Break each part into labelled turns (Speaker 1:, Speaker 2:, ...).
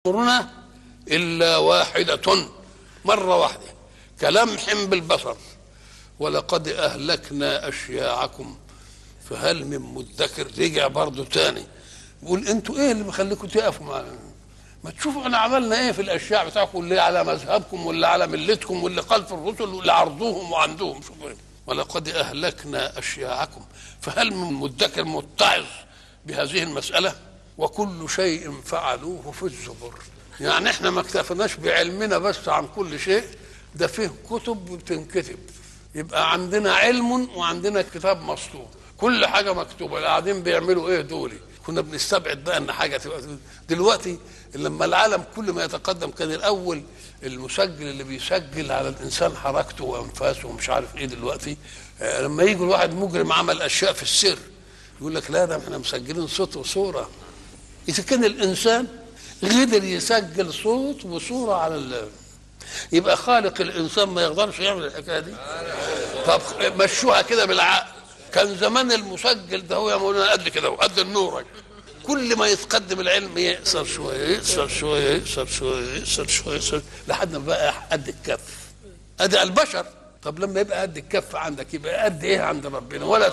Speaker 1: أمرنا إلا واحدة، مرة واحدة كلمح بالبصر، ولقد أهلكنا أشياعكم فهل من مدكر. رجع برضو تاني بيقول انتوا ايه اللي مخليكم تقفوا معنا؟ ما تشوفوا احنا عملنا ايه في الاشياء بتاعكم اللي على مذهبكم واللي على ملتكم واللي خلف الرسل واللي عرضوهم وعندهم. شوفوا ايه، ولقد أهلكنا أشياعكم فهل من مدكر متعظ بهذه المسألة. وكل شيء فعلوه في الزبر. يعني احنا ما اكتفناش بعلمنا بس عن كل شيء، ده فيه كتب بتنكتب، يبقى عندنا علم وعندنا كتاب مسطور، كل حاجه مكتوبه. اللي قاعدين بيعملوا ايه دول؟ كنا بنستبعد بقى ان حاجه تبقى دلوقتي. لما العالم كل ما يتقدم، كان الاول المسجل اللي بيسجل على الانسان حركته وانفاسه ومش عارف ايه، دلوقتي لما يجي الواحد مجرم عمل اشياء في السر يقول لك لا، ده احنا مسجلين صوت وصوره. اذا كان الانسان قدر يسجل صوت وصوره على يبقى خالق الانسان ما يقدرش يعمل الحكايه دي؟ طب مشوها كده بالعقل. كان زمان المسجل ده هو يا مولانا قد كده وقد النور، كل ما يتقدم العلم يقصر شويه يقصر شويه يقصر شويه يقصر شويه يقصر لحد ما بقى قد الكف. ادي البشر. طب لما يبقى قد الكف عندك يبقى قد ايه عند ربنا؟ ولا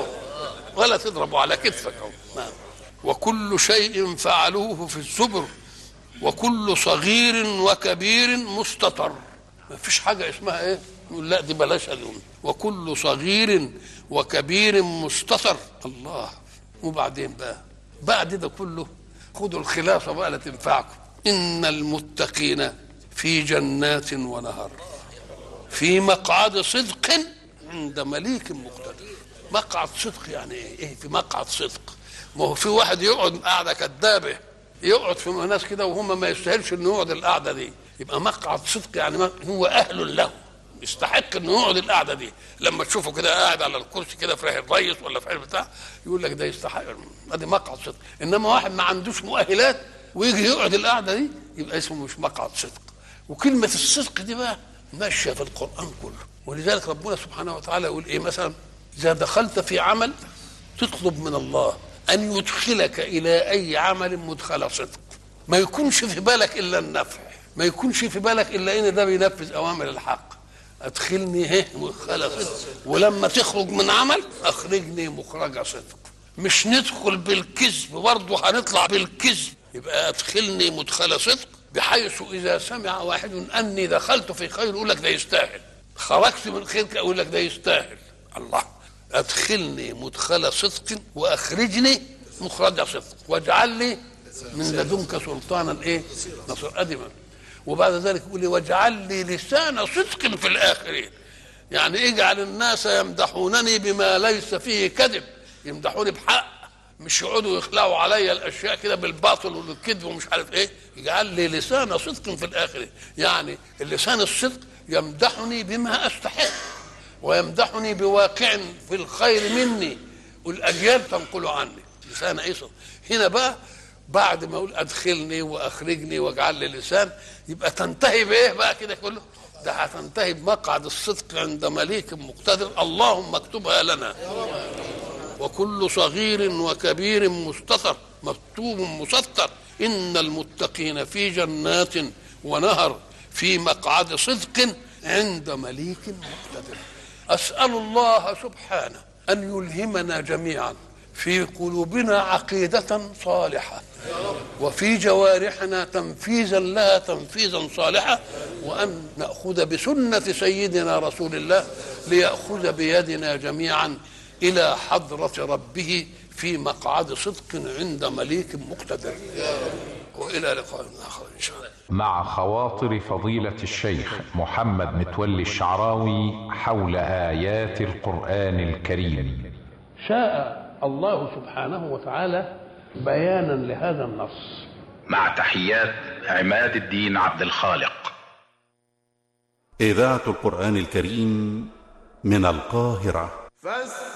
Speaker 1: تضربه على كتفك اهو. نعم. وكل شيء فعلوه في الزبر وكل صغير وكبير مستطر. ما فيش حاجه اسمها ايه يقول لا دي بلاش اليوم. وكل صغير وكبير مستطر. الله. وبعدين بقى بعد ده كله خدوا الخلاصه بقى لا تنفعكم. ان المتقين في جنات ونهر في مقعد صدق عند مليك مقتدر. مقعد صدق يعني ايه؟ في مقعد صدق. ما هو في واحد يقعد قاعده كدابه، يقعد في ناس كده وهم ما يستاهلش انه يقعد القعده دي. يبقى مقعد صدق يعني هو اهل له، يستحق انه يقعد القعده دي. لما تشوفه كده قاعد على الكرسي كده في ريح الريس ولا في بتاع، يقول لك ده يستحق. ادي مقعد صدق. انما واحد ما عندوش مؤهلات ويجي يقعد القعده دي يبقى اسمه مش مقعد صدق. وكلمه الصدق دي بقى ماشيه في القران كله. ولذلك ربنا سبحانه وتعالى يقول ايه مثلا؟ اذا دخلت في عمل تطلب من الله أن يدخلك إلى أي عمل مدخل صدق. ما يكونش في بالك إلا النفع، ما يكونش في بالك إلا إن ده بينفذ أوامر الحق. أدخلني مدخل صدق، ولما تخرج من عمل أخرجني مخرج صدق. مش ندخل بالكذب برضه هنطلع بالكذب. يبقى أدخلني مدخل صدق بحيث إذا سمع واحد أني دخلت في خير يقول لك ده يستاهل، خرجت من خيرك أقول لك ده يستاهل. الله. أدخلني مدخل صدق وأخرجني مخرج صدق واجعل لي من لدنك سلطانا إيه نصر أدما. وبعد ذلك يقول لي واجعل لي لسان صدق في الآخرين. يعني اجعل الناس يمدحونني بما ليس فيه كذب، يمدحوني بحق، مش يقعدوا يخلعوا علي الأشياء كده بالباطل والكذب ومش عارف إيه. اجعل لي لسان صدق في الآخرين، يعني اللسان الصدق يمدحني بما أستحق ويمدحني بواقع في الخير مني والاجيال تنقل عني. لسان ايسر. هنا بقى بعد ما اقول ادخلني واخرجني واجعل لي لسان، يبقى تنتهي بايه بقى كده كله؟ ده هتنتهي بمقعد الصدق عند مليك مقتدر. اللهم اكتبها لنا. وكل صغير وكبير مستطر مكتوب مسطر. ان المتقين في جنات ونهر في مقعد صدق عند مليك مقتدر. أسأل الله سبحانه أن يلهمنا جميعا في قلوبنا عقيدة صالحة وفي جوارحنا تنفيذا لها تنفيذا صالحا، وأن نأخذ بسنة سيدنا رسول الله ليأخذ بيدنا جميعا إلى حضرة ربه في مقعد صدق عند مليك مقتدر. وإلى لقاء آخر إن شاء الله.
Speaker 2: مع خواطر فضيلة الشيخ محمد متولي الشعراوي حول آيات القرآن الكريم.
Speaker 1: شاء الله سبحانه وتعالى بيانا لهذا النص.
Speaker 2: مع تحيات عماد الدين عبد الخالق.
Speaker 3: إذاعة القرآن الكريم من القاهرة.